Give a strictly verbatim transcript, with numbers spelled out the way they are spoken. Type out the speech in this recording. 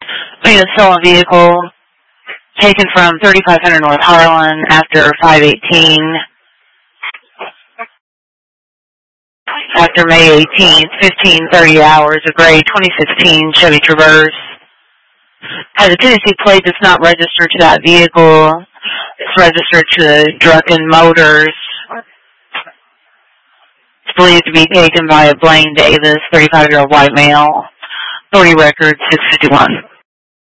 We have stolen vehicle taken from thirty-five hundred North Harlan after five eighteen. After May eighteenth, fifteen thirty hours, a gray twenty sixteen Chevy Traverse. Has a Tennessee plate that's not registered to that vehicle. It's registered to Drucken Motors. It's believed to be taken by a Blaine Davis, thirty-five-year-old white male. Authority record six fifty-one.